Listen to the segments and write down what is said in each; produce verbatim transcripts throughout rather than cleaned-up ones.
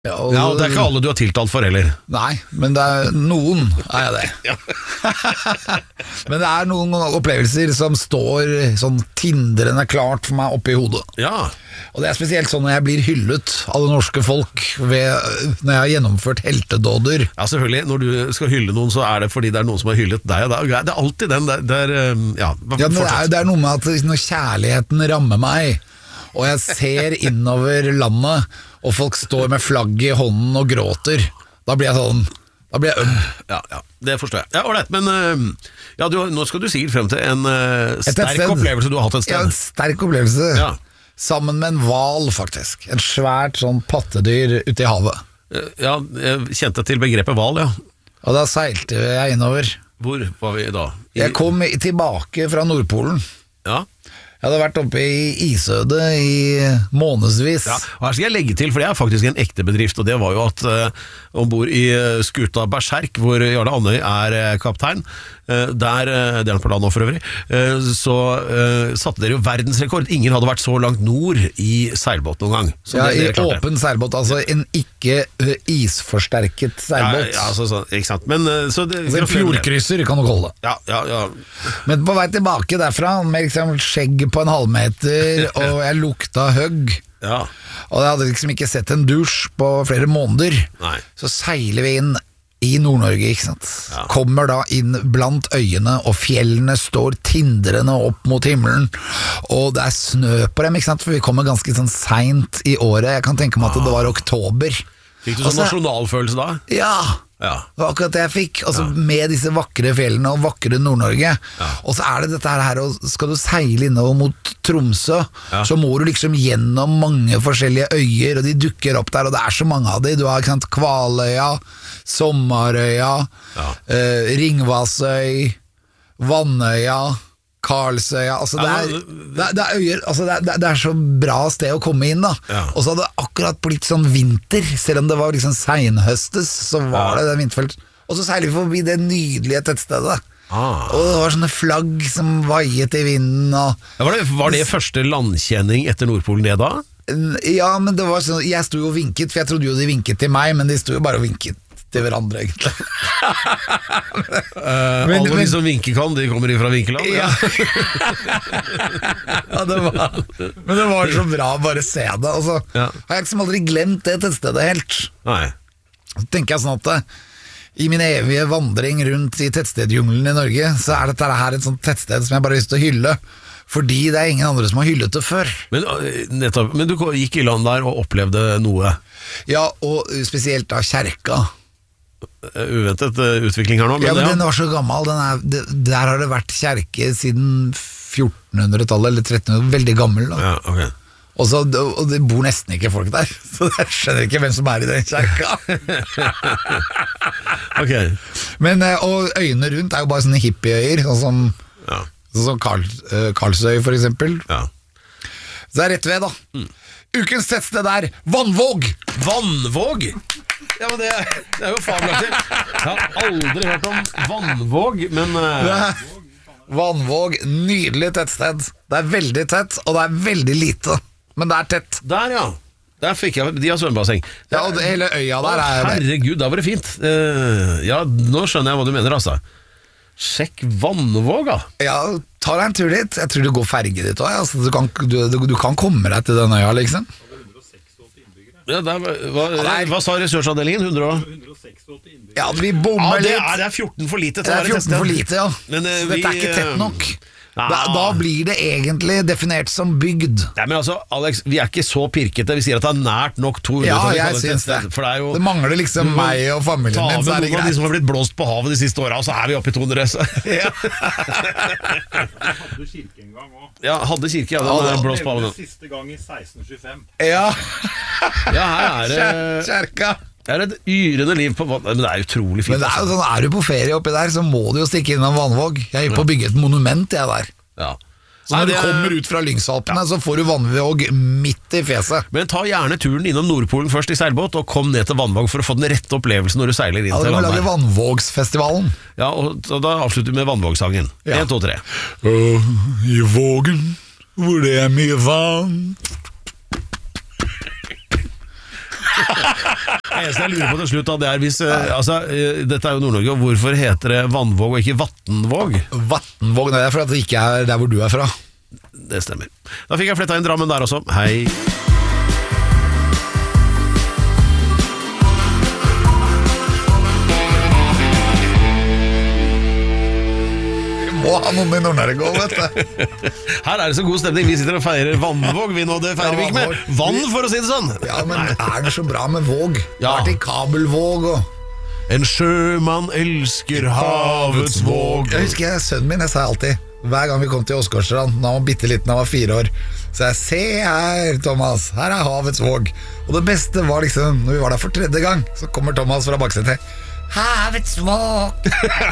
Ja, og, ja, og det er ikke alle du har tiltalt for heller. Nei, men det er noen er jeg det. Ja. Men det er noen opplevelser som står sånn tindrende klart for meg oppe i hodet. Ja. Og det er spesielt sånn når jeg blir hyllet av det norske folk ved, når jeg har gjennomført heltedåder. Ja, selvfølgelig. Når du skal hylle noen, så er det fordi det er noen som har hyllet deg. Og det er alltid den der, der ja, ja, men det er, det er noe med at når kjærligheten rammer meg, og jeg ser innover landet, og folk står med flagg i hånden og gråter, da blir jeg sånn, da blir jeg øm. Ja, ja, det forstår jeg. Ja, ålreit, men ja, du, nå skal du sikkert frem til en uh, sterk sted. opplevelse du har hatt et sted. Ja, en sterk opplevelse. Ja. Sammen med en hval, faktisk. En svært sånn pattedyr ute i havet. Ja, jeg kjente til begrepet hval, ja. Og da seilte jeg innover. Hvor var vi da? I... Jeg kom tilbake fra Nordpolen. Ja. Jeg hadde vært oppe i isødet i månedsvis. Ja, og her skal jeg legge til, for det er faktisk en ekte bedrift, og det var jo at uh, ombord i uh, skuta Berserk, hvor Jarle Andøy er uh, kaptein, uh, der, uh, det er han på land nå for øvrig, uh, så uh, satte dere jo verdensrekord. Ingen hadde vært så langt nord i seilbåt noen gang. Så ja, det, i åpen seilbåt, altså en ikke uh, isforsterket seilbåt. Ja, ja så, så, ikke sant. Men, uh, så det, altså en fjordkrysser kan du kalle det. Ja, ja, ja. Men på vei tilbake derfra, med liksom skjegg på en halvmeter, og jeg lukta høgg. Ja. Og jeg hadde liksom ikke sett en dusj på flere måneder. Nei. Så seiler vi inn i Nord-Norge, ikke sant? Ja. Kommer da inn blant øyene, og fjellene står tindrende opp mot himmelen, og det er snø på dem, ikke sant? For vi kommer ganske sånn sent i året. Jeg kan tenke meg at det var oktober. Fikk du sånn Også, nasjonalfølelse da? Ja, ja. det var akkurat det jeg fikk. Altså Ja. med disse vakre fjellene og vakre Nord-Norge. Ja. Og så er det dette her, og skal du seile innover mot Tromsø, Ja. så må du liksom gjennom mange forskjellige øyer, og de dukker opp der, og det er så mange av de. Du har ikke sant, Kvaløya, Sommarøya, Ja. eh, Ringvassøy, Vannøya, Karlsøya, altså det Ja, er, men- det er, det er øyer, altså det er, det er så bra sted å komme inn da. Ja. Og så hadde det akkurat blitt sånn vinter, selv om det var liksom senhøstes, så var Ja. det den vinterfelt. Og så seiler vi forbi det nydelige tettstedet. Ah. Og det var sånne flagg som vaiet i vinden. Og, Ja, var, det, var det første landkjenning etter Nordpolen det da? ja, men det var sånn, jeg sto jo og vinket, for jeg trodde jo de vinket til meg, men de sto jo bare og vinket til hverandre, egentlig. Uh, Men- alle men- de som vinker kan, de kommer fra Vinkeland. Ja. Ja, det var, men det var så bra å bare se det. Og så Ja. har jeg liksom aldri glemt det tettstedet helt. Nei. Så tenker jeg sånn at eh, i min evige vandring rundt i tettstedjungelen i Norge, så er dette her et sånt tettsted som jeg bare har lyst til å hylle, fordi det er ingen andre som har hyllet det før. Men, uh, nettopp, men du gikk i land der og opplevde noe Ja, og spesielt da kjerka. uh, uventet uh, utvikling her nå. Men Ja, men ja. den var så gammel. Den er, det, der har det vært kjerke siden fjortenhundretallet eller trettenhundretallet, veldig gammel da. Ja, ok. Og, så, og det bor nesten ikke folk der, så jeg skjønner ikke hvem som er i den kjerka. Ok. Men, eh, og øyene rundt er jo bare sånne hippieøyer, sånn som, Ja. sånn som Karl, eh, Karlsøy for eksempel. Ja. Så det er rett ved da. Ukens tettsted er Vannvåg. Vannvåg? Ja, men det, det er jo fabelaktig. Jeg har aldri hørt om Vannvåg, men uh, Vannvåg, nydelig tettsted. Det er veldig tett, og det er veldig lite, men det er tett. der, ja. Der fikk jeg, de har svømmebasseng. Ja, og det, hele øya der Å, er herregud, da var det fint. Uh, ja, nå skjønner jeg hva du mener, altså. Sjekk Vannvåg, da. Ja, ta deg en tur dit. Jeg tror det går ferge dit også, altså, du, kan, du, du, du kan komme deg til den øya, liksom. Ja, der, hva, nei. hva sa ressursavdelingen? hundre og... Ja, vi Ja, bommer det litt. er, det er fjorten for lite til Det å er være fjorten for lite, ja. Men, eh, Så dette er vi, ikke tett eh, nok. Nei. Da, da blir det egentlig definert som bygd. Nei, men altså, Alex, vi er ikke så pirkete. Vi sier at det er nært nok to hundre Ja, til å jeg kalle det syns tettsted, det. For det er jo Det mangler liksom Du må meg og familien ta min, med så er det noen av de greit. som har blitt blåst på havet de siste åra, og så er vi oppe i to hundre. Så. Ja. Hadde kirke en gang også. Ja, hadde kirke, ja, den Ja, er blåst på Levde havet. siste gang i seksten tjuefem. Ja, Ja, her er det, kjerka. det er et yrende liv på vann. Men det er utrolig fint. Men det er jo altså. sånn, er du på ferie oppi der, så må du jo stikke innom Vannvåg. Jeg er på å bygge et monument, jeg der. Ja. Så når Nei, du det- kommer ut fra Lyngsalpene, så får du Vannvåg midt i fjeset. Men ta gjerne turen innom Nordpolen først i seilbåt, og kom ned til Vannvåg for å få den rette opplevelsen når du seiler inn Ja, til du må lage landet. Vannvågsfestivalen. Ja, og så da avslutter vi med Vannvågsangen. Ja. En, to, tre. I vågen, hvor det er mye vann. eneste jeg lurer på til slutt da, det er hvis, altså, dette er jo Nord-Norge, og hvorfor heter det Vannvåg og ikke Vattenvåg? Vattenvåg, det er for at det ikke er der hvor du er fra. Det stemmer. Da fikk jeg fletta inn Drammen der også. Hei. Må ha noen i Nord-Norge også, vet du. Her er det så god stemning. Vi sitter og feirer Vannvåg, vi nå, det feirer vi ikke med. Vann, for å si det sånn. Ja, men er det så bra med våg? Ja. Det er til kabelvåg og En sjømann elsker havets våg. Jeg husker jeg, sønnen min, jeg sa alltid hver gang vi kom til Åsgårdstrand, da han var bitteliten, han var fire år, så jeg, se her Thomas, her er havets våg. Og det beste var liksom, når vi var der for tredje gang, så kommer Thomas fra baksetet. Havets våg.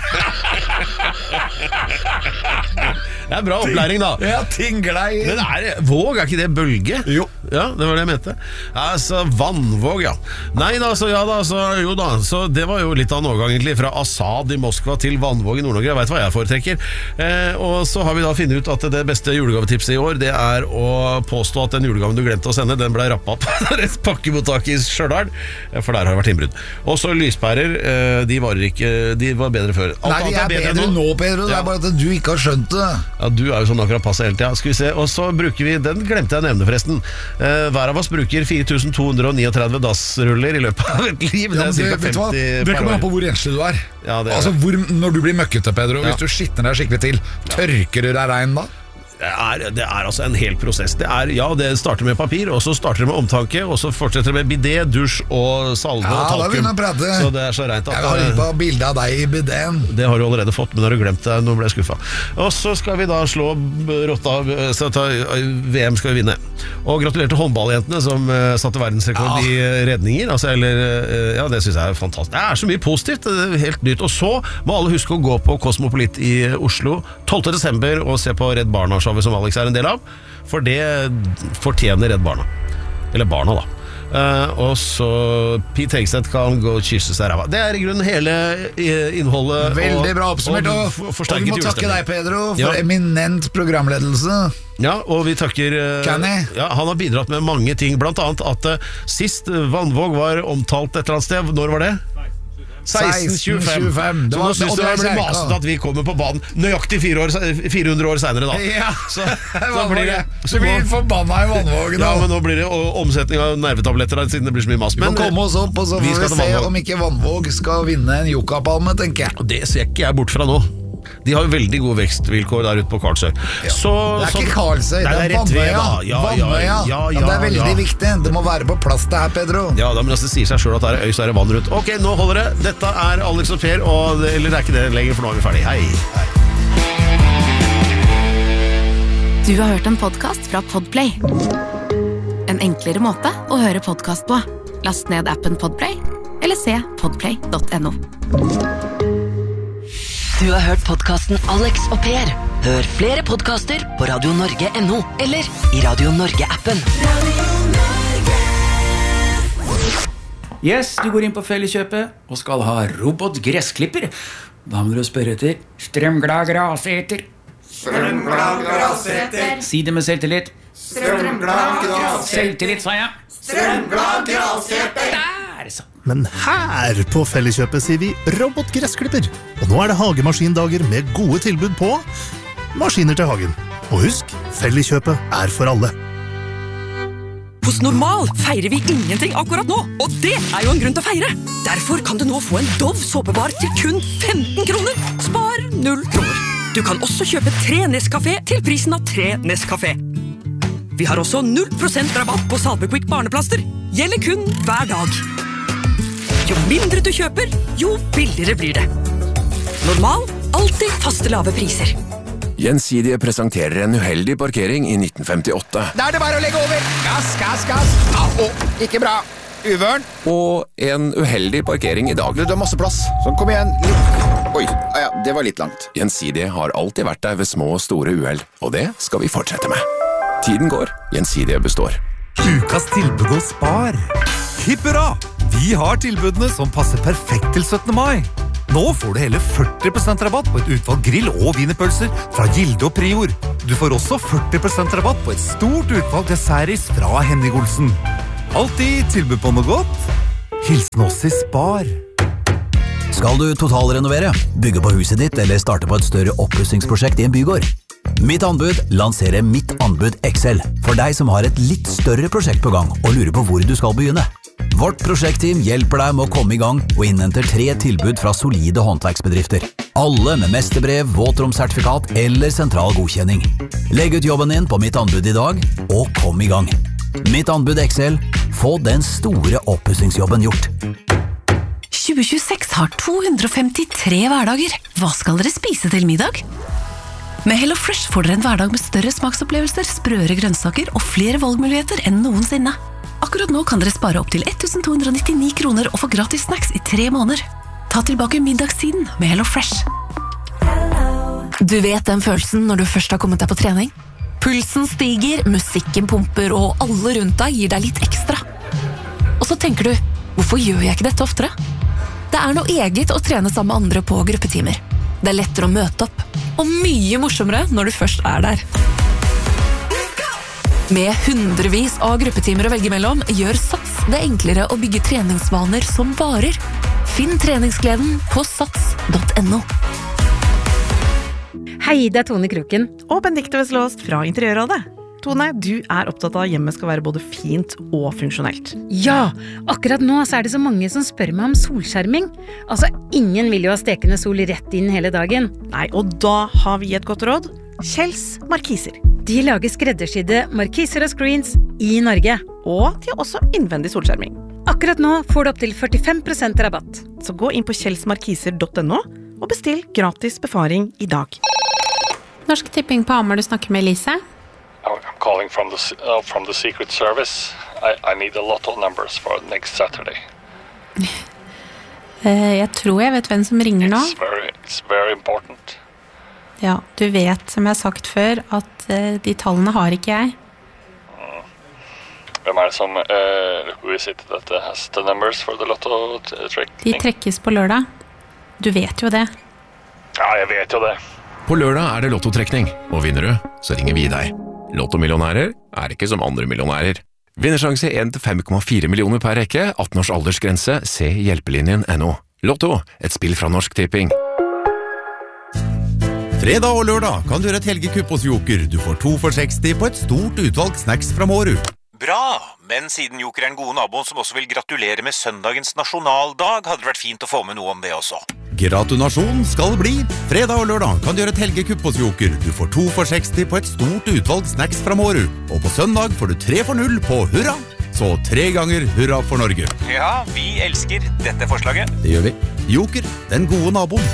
Det er bra opplæring da. Ja, ting glei. Men er, våg, er ikke det bølge? Jo. Ja, det var det jeg mente. Altså, vannvåg, ja. Nei da, så ja da, så jo da. Så det var jo litt av en overgang egentlig, fra Assad i Moskva til Vannvåg i Nord-Norge. Jeg vet hva jeg foretrekker. Eh, og så har vi da finnet ut at det beste julegavetipset i år, det er å påstå at den julegaven du glemte å sende, den ble rappet opp på et pakkemottaket i Stjørdal, for der har det vært innbrudd. Og så lyspærer, eh, de var ikke, de var bedre før. Alt Nei, de er, er bedre, bedre nå, Pedro. Det ja. er bare at du ikke har skjønt det. Ja, du er jo sånn akkurat passe hele tiden. Skal vi se, og så bruker vi, den glemte jeg å nevne forresten, eh, hver av oss bruker fire tusen to hundre trettini dassruller i løpet av et liv. Det er cirka femti Det kommer an på hvor renslig du er, ja, det er altså hvor, når du blir møkkete, Pedro, ja. Hvis du skitner deg skikkelig til, tørker du deg regn da? Det er, det er altså en hel prosess. Det er, ja, det starter med papir, og så starter det med omtanke, og så fortsetter det med bidé, dusj og salve ja, og talkum. Så det er så rent at jeg har litt på bildet av deg i bidén. Det har du allerede fått, men har du glemt det, nå ble jeg skuffet. Og så skal vi da slå rotta, så ta, V M skal vi vinne. Og gratulerer til håndballjentene som uh, satte verdensrekord ja. I redninger. Altså, eller, uh, ja, det synes jeg er fantastisk. Det er så mye positivt, det er helt nytt. Og så må alle huske å gå på Kosmopolit i Oslo tolvte desember og se på Redd Barna som Alex er en del av, for det fortjener Redd Barna. Eller barna da. Uh, og så Pete Hegseth kan gå og kysse seg ræva. Det er i grunnen hele innholdet. Veldig bra oppsummert, og, og, og vi må takke deg, Pedro, for ja. Eminent programledelse. Ja, og vi takker uh, ja, han har bidratt med mange ting, blant annet at uh, sist Vannvåg var omtalt et eller annet sted. Når var det? seksten tjuefem. Så nå synes du det blir maset at vi kommer på banen nøyaktig fire hundre år senere da. Ja, så, så blir det så blir vi forbanna i Vannvågen. Ja, men nå blir det omsetning av nervetabletter siden det blir så mye mas. Vi må komme oss opp, og så får vi, vi se om ikke Vannvåg skal vinne en Jokapalme, tenker jeg. Det ser ikke jeg bort fra nå. De har jo veldig gode vekstvilkår der ute på Karlsøy. Ja. Så, det er så, ikke Karlsøy, det er Vannøya. Ja, ja, ja, ja, ja, det er veldig ja. Viktig. Det må være på plass det her, Pedro. Ja, da, men altså, det sier seg selv at det er øy, så er det vann rundt. Ok, nå holder det. Dette er Alex og Per, og, eller det er ikke det lenger, for nå er vi ferdig. Hei. Du har hørt en podcast fra Podplay. En enklere måte å høre podcast på. Last ned appen Podplay, eller se podplay punktum no. Du har hørt podcasten Alex og Per. Hør flere podcaster på radio norge punktum no eller i Radio Norge-appen. Yes, du går inn på Felleskjøpet og skal ha robotgressklipper. Da må du spørre etter strømglad graseter. Strømglad graseter. Si det med selvtillit. Strømglad graseter. Selvtillit, sa jeg. Strømglad graseter. Der, så. Men her på Felleskjøpet sier vi robotgressklipper. Og nå er det hagemaskindager med gode tilbud på maskiner til hagen. Og husk, Felleskjøpet er for alle. Hos Normal feirer vi ingenting akkurat nå, og det er jo en grunn til å feire. Derfor kan du nå få en Dove såpebar til kun femten kroner. Spar null kroner. Du kan også kjøpe tre Nescafé til prisen av tre Nescafé. Vi har også null prosent rabatt på Salvequick barneplaster. Gjelder kun hver dag. Jo mindre du kjøper, jo billigere blir det. Normal, alltid faste lave priser. Gjensidige presenterer en uheldig parkering i nitten femtiåtte. Da er det bare å legge over. Gass, gass, gass. Au, ikke bra. Uvørn. Og en uheldig parkering i dag. Du, det er masse plass. Sånn, kom igjen. Litt. Oi, ah, ja, det var litt langt. Gjensidige har alltid vært der ved små og store uheld, og det skal vi fortsette med. Tiden går, Gjensidige består. Ukas tilbud hos Spar. Hipp hurra! Vi har tilbudene som passer perfekt til syttende mai. Nå får du hele førti prosent rabatt på et utvalg grill- og wienerpølser fra Gilde og Prior. Du får også førti prosent rabatt på et stort utvalg dessertis fra Henning Olsen. Alltid tilbud på noe godt. Hilsen oss i Spar. Skal du totalrenovere, bygge på huset ditt eller starte på et større oppussingsprosjekt i en bygård? Mitt anbud lanserer Mitt anbud X L for deg som har et litt større prosjekt på gang og lurer på hvor du skal begynne. Vårt prosjektteam hjelper deg med å komme i gang og innhenter tre tilbud fra solide håndverksbedrifter. Alle med mesterbrev, våtromsertifikat eller sentral godkjenning. Legg ut jobben din på Mitt anbud i dag, og kom i gang. Mitt anbud X L. Få den store oppussingsjobben gjort. tjue tjueseks har to hundre og femtitre hverdager. Hva skal dere spise til middag? Med Hello Fresh får dere en hverdag med større smaksopplevelser, sprøere grønnsaker og flere valgmuligheter enn noensinne. Akkurat nå kan dere spare opp til tolv hundre og nittini kroner og få gratis snacks i tre måneder. Ta tilbake middagstiden med Hello Fresh. Du vet den følelsen når du først har kommet deg på trening? Pulsen stiger, musikken pumper, og alle rundt deg gir deg litt ekstra. Og så tenker du, hvorfor gjør jeg ikke dette oftere? Det er noe eget å trene sammen med andre på gruppetimer. Det er lettere å møte opp, og mye morsommere når du først er der. Med hundrevis av gruppetimer å velge mellom, gjør Sats det enklere å bygge treningsvaner som varer. Finn treningsgleden på sats punktum no. Hei, det er Tone Kroken. Og Benedikte Veslåst fra Interiørrådet. Tone, du er opptatt av at hjemmet skal være både fint og funksjonelt. Ja, akkurat nå så er det så mange som spør meg om solskjerming. Altså, ingen vil jo ha stekende sol rett inn hele dagen. Nei, og da har vi et godt råd. Kjells Markiser. De lager skreddersydde markiser og screens i Norge. Og de har også innvendig solskjerming. Akkurat nå får du opp til førtifem prosent rabatt. Så gå inn på kjells markiser punktum no og bestill gratis befaring i dag. Norsk Tipping på Hamar, du snakker med Elise. I'm calling from the uh, from the Secret Service. I, I need a lot of numbers for next Saturday. uh, jeg tror jeg vet hvem som ringer nå. It's very, it's very important. Ja, du vet, som jeg har sagt før, at uh, de tallene har ikke jeg. Mm. Hvem er det som uh, who is it that has the numbers for the lotto trick? De trekkes på lørdag. Du vet jo det. Ja, jeg vet jo det. På lørdag er det lottotrekning, og vinner du, så ringer vi deg. Lottomillionærer er ikke som andre millionærer. Vinnersjanse en til fem komma fire millioner per rekke, atten års aldersgrense, se hjelpelinjen punktum no. Lotto, et spill fra Norsk Tipping. Fredag og lørdag kan du gjøre et helgekupp hos Joker. Du får to for seksti på et stort utvalg snacks fra Mårud. Bra, men siden Joker er en god nabo som også vil gratulere med søndagens nasjonaldag, hadde det vært fint å få med noe om det også. Gratulasjon skal bli. Fredag og lørdag kan du gjøre et helgekupp hos Joker. Du får to for seksti på et stort utvalg snacks fra Mårud. Og på søndag får du tre for null på hurra. Så tre ganger hurra for Norge. Ja, vi elsker dette forslaget. Det gjør vi. Joker, den gode naboen.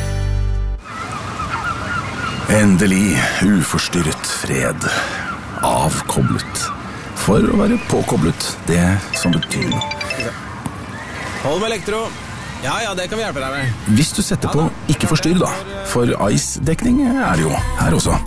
Endelig uforstyrret fred. Avkoblet. For å være påkoblet, det som betyr noe. Hold med elektro. Ja, ja, det kan vi hjelpe deg med. Hvis du setter på ikke forstyrr da, for ice-dekning er jo her også.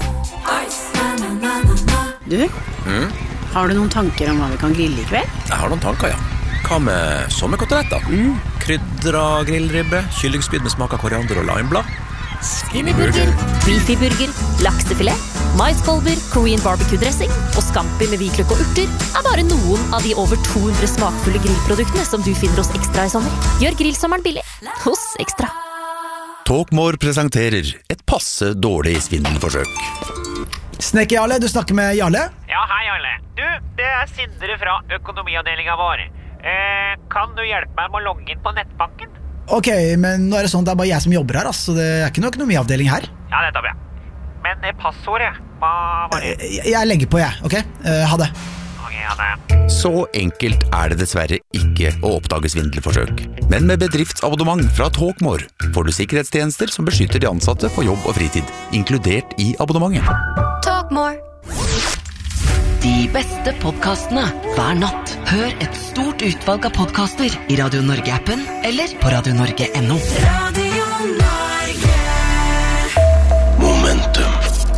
Du, mm? Har du noen tanker om hva vi kan grille i kveld? Jeg har noen tanker, ja. Hva med sommerkoteletter? Mm. Krydra grillribbe, kyllingspyd med smak av koriander og limeblad. Skinnyburger, beefy-burger, laksefilet, maiskolber, Korean barbecue-dressing og scampi med hvitløk og urter er bare noen av de over to hundre smakfulle grillproduktene som du finner hos Ekstra i sommer. Gjør grillsommeren billig hos Ekstra. Talkmore presenterer et passe dårlig svindelforsøk. Snekker Jarle, du snakker med Jarle? Ja, hei Jarle. Du, det er Sindre fra økonomiavdelingen vår. Eh, kan du hjelpe meg med å logge inn på nettbanken? Ok, men nå er det sånn at det er bare jeg som jobber her, altså. Det er ikke noe økonomiavdeling her. Ja, det er bra. Men det passordet, hva var det? Jeg, jeg legger på, jeg, ok? Uh, ha det. Ok, ha det. Så enkelt er det dessverre ikke å oppdage svindelforsøk. Men med bedriftsabonnement fra Talkmore får du sikkerhetstjenester som beskytter de ansatte på jobb og fritid, inkludert i abonnementet. Talkmore. De beste podcastene hver natt. Hør et stort utvalg av podcaster i Radio Norge-appen eller på radio norge punktum no. Radio Norge. Momentum.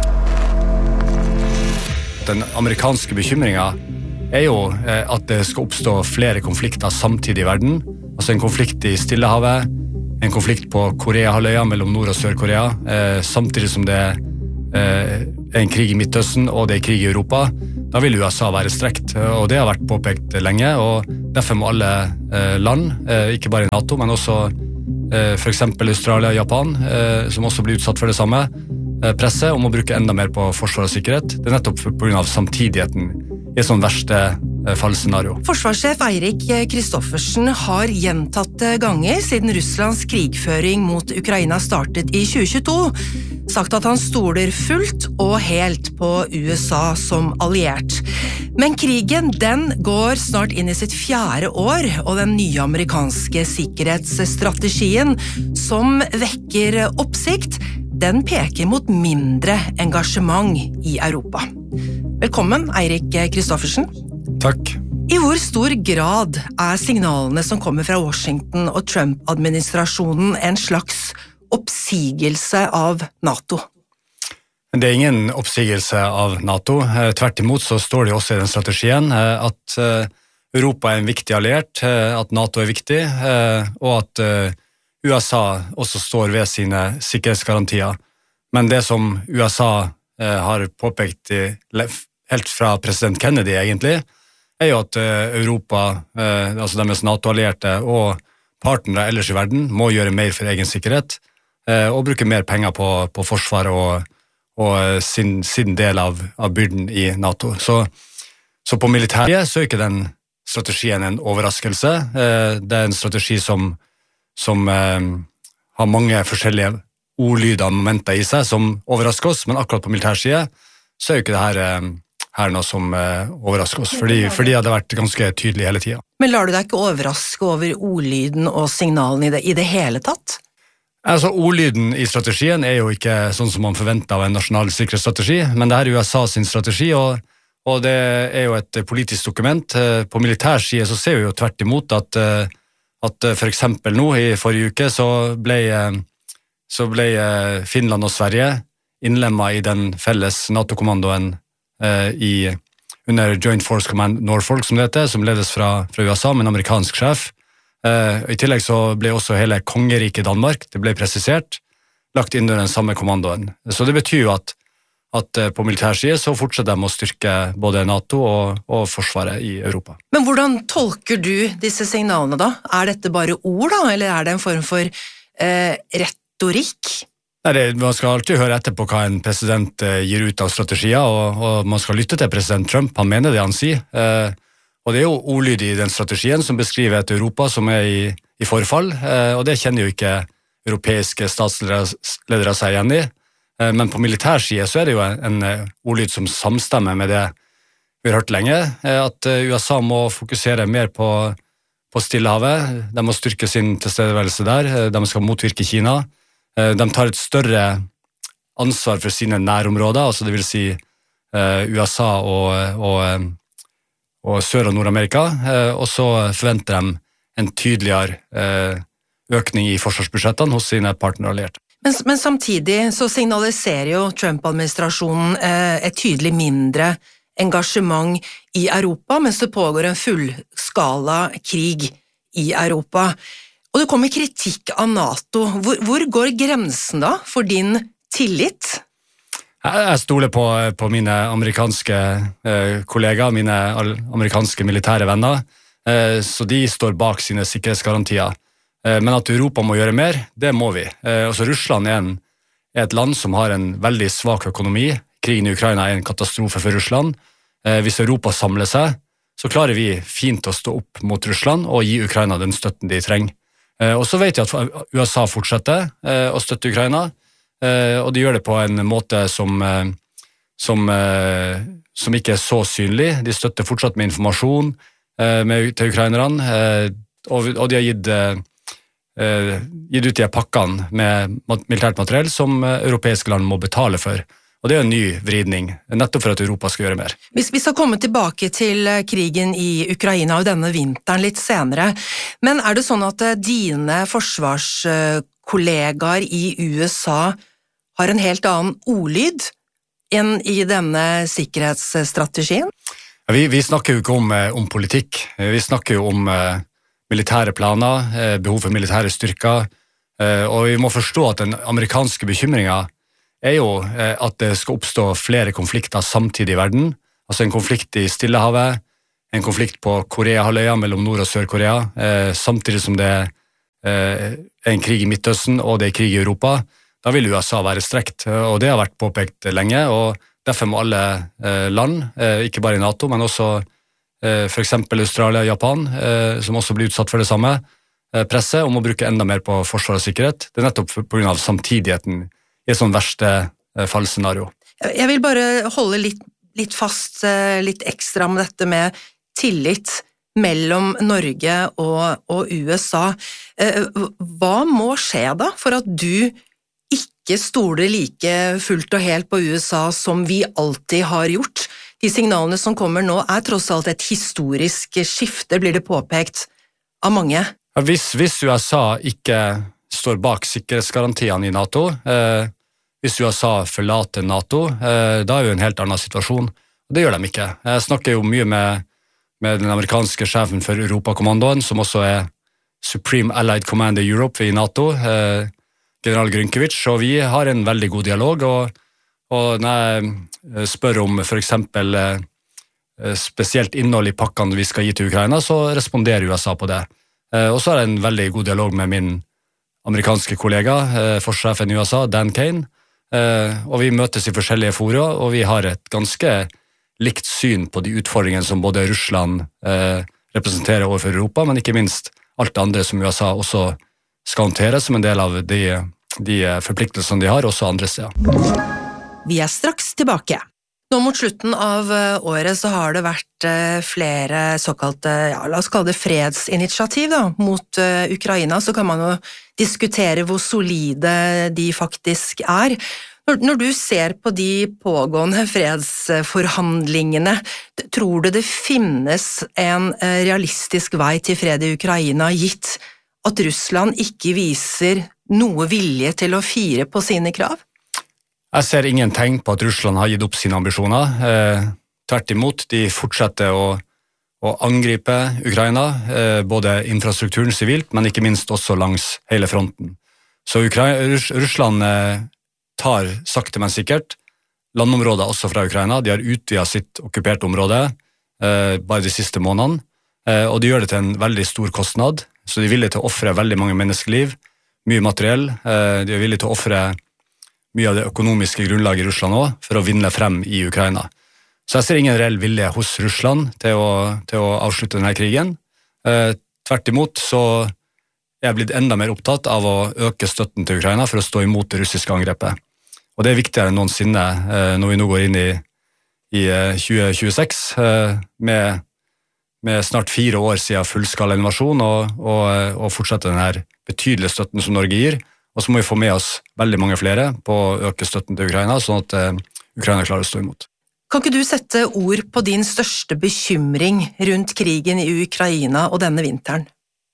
Den amerikanske bekymringen er jo at det skal oppstå flere konflikter samtidig i verden. Altså en konflikt i Stillehavet, en konflikt på Korea-halvøya mellom Nord- og Sør-Korea, eh, samtidig som det er en krig i Midtøsten og det er krig i Europa. Da vil U S A være strekt, og det har vært påpekt lenge, og derfor må alle eh, land, eh, ikke bare i NATO, men også eh, for eksempel Australia og Japan, eh, som også blir utsatt for det samme, eh, presset om å bruke enda mer på forsvar og sikkerhet. Det er nettopp på grunn av samtidigheten i et sånn verste eh, fallscenario. Forsvarssjef Eirik Kristoffersen har gjentatte ganger siden Russlands krigføring mot Ukraina startet i tjue tjueto, sagt at han stoler fullt og helt på U S A som alliert. Men krigen, den går snart inn i sitt fjerde år, og den nye amerikanske sikkerhetsstrategien, som vekker oppsikt, den peker mot mindre engasjement i Europa. Velkommen, Eirik Kristoffersen. Takk. I hvor stor grad er signalene som kommer fra Washington og Trump-administrasjonen en slags oppsigelse av NATO? Det er ingen oppsigelse av NATO. Tvert imot så står det også i den strategien at Europa er en viktig alliert, at NATO er viktig, og at U S A også står ved sine sikkerhetsgarantier. Men det som U S A har påpekt helt fra president Kennedy egentlig, er jo at Europa, altså deres NATO-allierte og partnere ellers i verden, må gjøre mer for egen sikkerhet, og bruke mer penger på, på forsvar og, og sin, sin del av, av byrden i NATO. Så, så på militæret så er ikke den strategien en overraskelse. Det er en strategi som, som eh, har mange forskjellige ordlyder og momenter i seg som overrasker oss, men akkurat på militærside så er jo ikke det her, eh, her noe som eh, overrasker oss, fordi, fordi det hadde vært ganske tydelig hele tiden. Men lar du deg ikke overraske over ordlyden og signalen i det, i det hele tatt? Altså, ordlyden i strategien er jo ikke sånn som man forventer av en nasjonal sikkerhetsstrategi, men det er U S A sin strategi, og, og det er jo et politisk dokument. På militærside så ser vi jo tvert imot at, at for eksempel nå i forrige uke så ble, så ble Finland og Sverige innlemmet i den felles NATO-kommandoen i, under Joint Force Command Norfolk, som det heter, som ledes fra, fra U S A med en amerikansk sjef. Uh, I tillegg så ble også hele kongeriket Danmark, det ble presisert, lagt inn under den samme kommandoen. Så det betyr jo at, at uh, på militærside så fortsetter de å styrke både NATO og, og forsvaret i Europa. Men hvordan tolker du disse signalene da? Er dette bare ord da, eller er det en form for uh, retorikk? Nei, det, man skal alltid høre etter på hva en president uh, gir ut av strategier, og, og man skal lytte til president Trump, han mener det han sier. Uh, Og det er jo ordlyd i den strategien som beskriver et Europa som er i, i forfall, eh, og det kjenner jo ikke europeiske statsledere seg igjen i. Eh, men på militærside så er det jo en, en ordlyd som samstemmer med det vi har hørt lenge, eh, at U S A må fokusere mer på, på Stillehavet, de må styrke sin tilstedeværelse der, de skal motvirke Kina, eh, de tar et større ansvar for sine nærområder, altså det vil si eh, U S A og, og og Sør- og Nord-Amerika, og så forventer de en tydeligere økning i forsvarsbudsjettene hos sine partnere og allierte. Men, men samtidig så signaliserer jo Trump-administrasjonen et tydelig mindre engasjement i Europa, mens det pågår en fullskala krig i Europa. Og det kommer kritikk av NATO. Hvor, hvor går grensen da for din tillit? Jeg stoler på, på mine amerikanske eh, kollegaer, mine amerikanske militære venner, eh, så de står bak sine sikkerhetsgarantier. Eh, men at Europa må gjøre mer, det må vi. Eh, også Russland er, en, er et land som har en veldig svak økonomi. Krigen i Ukraina er en katastrofe for Russland. Eh, hvis Europa samler seg, så klarer vi fint å stå opp mot Russland og gi Ukraina den støtten de trenger. Eh, og så vet jeg at U S A fortsetter eh, å støtte Ukraina, Uh, og de gjør det på en måte som, uh, som, uh, som ikke er så synlig. De støtter fortsatt med informasjon uh, med, til ukrainerne, uh, og, og de har gitt, uh, uh, gitt ut de pakkene med militært materiell som uh, europeiske land må betale for. Og det er en ny vridning, nettopp for at Europa skal gjøre mer. Hvis vi skal komme tilbake til krigen i Ukraina og denne vinteren litt senere, men er det sånn at dine forsvarskollegaer i U S A har en helt annen ordlyd enn i denne sikkerhetsstrategien? Ja, vi, vi snakker jo ikke om, om politikk, vi snakker jo om uh, militære planer, uh, behov for militære styrker, uh, og vi må forstå at den amerikanske bekymringen er jo uh, at det skal oppstå flere konflikter samtidig i verden, altså en konflikt i Stillehavet, en konflikt på Korea-halvøya mellom Nord- og Sør-Korea, eh, samtidig som det er en krig i Midtøsten og det er krig i Europa, da vil U S A være strekt, og det har vært påpekt lenge, og derfor må alle eh, land, eh, ikke bare i NATO, men også eh, for eksempel Australia og Japan, eh, som også blir utsatt for det samme, eh, presset om å bruke enda mer på forsvar og sikkerhet. Det er nettopp på grunn av samtidigheten i et sånn verste eh, fallscenario. Jeg vil bare holde litt, litt fast, eh, litt ekstra med dette med tillit mellom Norge og, og U S A. Eh, hva må skje da for at du ikke stoler like fullt og helt på U S A som vi alltid har gjort? De signalene som kommer nå er tross alt et historisk skifte, blir det påpekt av mange. Ja, hvis, hvis U S A ikke står bak sikkerhetsgarantiene i NATO, eh, hvis U S A forlater NATO, eh, da er jo en helt annen situasjon. Det gjør de ikke. Jeg snakker jo mye med med den amerikanske sjefen for Europakommandoen, som også er Supreme Allied Commander Europe i NATO, eh, general Grynkiewicz, og vi har en veldig god dialog, og, og når jeg spør om for eksempel eh, spesielt innhold i pakkene vi skal gi til Ukraina, så responderer U S A på det. Eh, og så har jeg en veldig god dialog med min amerikanske kollega, eh, forsvarssjefen i U S A, Dan Kane, eh, og vi møtes i forskjellige fora, og vi har et ganske likt syn på de utfordringene som både Russland eh, representerer overfor Europa, men ikke minst alt det andre som U S A også skal håndtere som en del av de, de forpliktelsene de har, også andre steder. Vi er straks tilbake. Nå mot slutten av året så har det vært flere såkalte, ja, la oss kalle det fredsinitiativ da, mot Ukraina, så kan man jo diskutere hvor solide de faktisk er. Når du ser på de pågående fredsforhandlingene, tror du det finnes en realistisk vei til fred i Ukraina, gitt at Russland ikke viser noe vilje til å fire på sine krav? Jeg ser ingen tegn på at Russland har gitt opp sine ambisjoner. Eh, tvert imot, de fortsetter å, å angripe Ukraina, eh, både infrastrukturen sivilt, men ikke minst også langs hele fronten. Så Ukraina, Russ, Russland eh, tar sakte, men sikkert landområder også fra Ukraina. De har utvidet sitt okkuperte område eh, bare de siste månedene, eh, og de gjør det til en veldig stor kostnad, så de er villige til å offre veldig mange menneskeliv, mye materiell, eh, de er villige til å offre mye av det økonomiske grunnlaget i Russland også, for å vinne frem i Ukraina. Så jeg ser ingen reell vilje hos Russland til å, til å avslutte denne krigen. Eh, tvert imot så er jeg blitt enda mer opptatt av å øke støtten til Ukraina for å stå imot det russiske angrepet. Og det er viktigere enn noensinne eh, når vi nå går inn i, i tjue tjueseks, eh, med, med snart fire år siden fullskala invasjon, og, og, og fortsette denne betydelige støtten som Norge gir. Og så må vi få med oss veldig mange flere på å øke støtten til Ukraina, sånn at eh, Ukraina klarer å stå imot. Kan ikke du sette ord på din største bekymring rundt krigen i Ukraina og denne vinteren?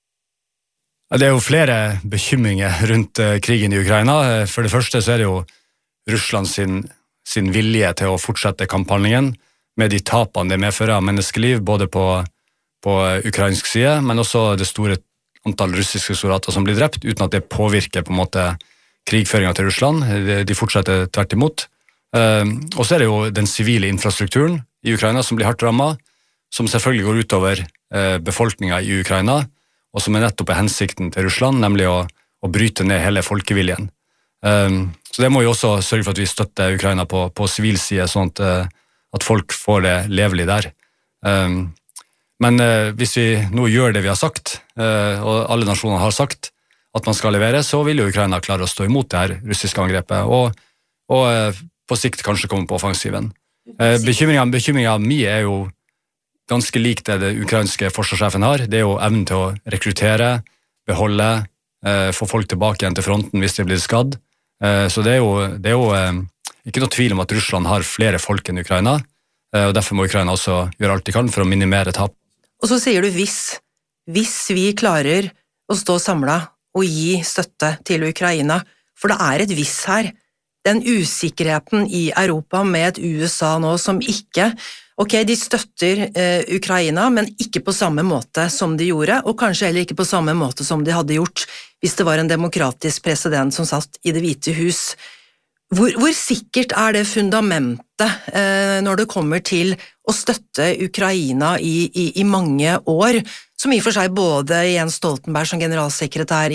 Det er jo flere bekymringer rundt eh, krigen i Ukraina. For det første så er det jo Russland sin, sin vilje til å fortsette kampanjen med de tapene det medfører av menneskeliv, både på, på ukrainsk side, men også det store antall russiske soldater som blir drept, uten at det påvirker på en måte krigføringen til Russland. De, de fortsetter tvert imot. Uh, og så er det jo den sivile infrastrukturen i Ukraina som blir hardt rammet, som selvfølgelig går utover uh, befolkningen i Ukraina, og som er nettopp hensikten til Russland, nemlig å, å bryte ned hele folkeviljen. Um, så det må jo også sørge for at vi støtter Ukraina på, på sivil side, sånn at, uh, at folk får det levelig der. Um, men uh, hvis vi nå gjør det vi har sagt, uh, og alle nasjoner har sagt at man skal levere, så vil jo Ukraina klare å stå imot det her russiske angrepet, og, og uh, på sikt kanskje komme på offensiven. Uh, bekymringen, bekymringen mi er jo ganske lik det det ukrainske forsvarssjefen har. Det er jo evnen til å rekruttere, beholde, uh, få folk tilbake igjen til fronten hvis de blir skadd. Så det er jo, det er jo ikke noe tvil om at Russland har flere folk enn Ukraina, og derfor må Ukraina også gjøre alt de kan for å minimere tap. Og så sier du hvis, hvis vi klarer å stå samlet og gi støtte til Ukraina, for det er et hvis her. Den usikkerheten i Europa med et U S A nå som ikke, ok, de støtter eh, Ukraina, men ikke på samme måte som de gjorde, og kanskje heller ikke på samme måte som de hadde gjort hvis det var en demokratisk president som satt i Det hvite hus. Hvor, hvor sikkert er det fundamentet eh, når det kommer til å støtte Ukraina i, i, i mange år, som i og for seg både Jens Stoltenberg som generalsekretær